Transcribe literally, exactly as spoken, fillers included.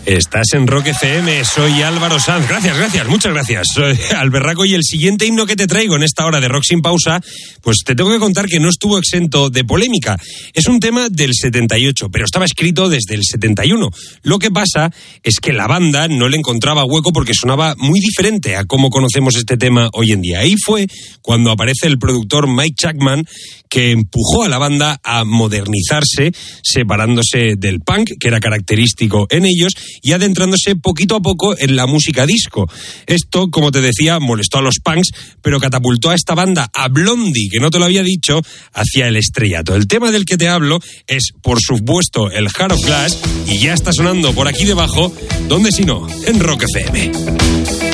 Estás en Rock F M, soy Álvaro Sanz. Gracias, gracias, muchas gracias. Soy Alberraco y el siguiente himno que te traigo en esta hora de Rock Sin Pausa, pues te tengo que contar que no estuvo exento de polémica. Es un tema del setenta y ocho, pero estaba escrito desde el setenta y uno. Lo que pasa es que la banda no le encontraba hueco porque sonaba muy diferente a cómo conocemos este tema hoy en día. Ahí fue cuando aparece el productor Mike Chapman, que empujó a la banda a modernizarse, separándose del punk, que era característico en ellos, y adentrándose poquito a poco en la música disco. Esto, como te decía, molestó a los punks, pero catapultó a esta banda, a Blondie, que no te lo había dicho, hacia el estrellato. El tema del que te hablo es, por supuesto, el Heart of Glass, y ya está sonando por aquí debajo, ¿dónde si no? En Rock F M.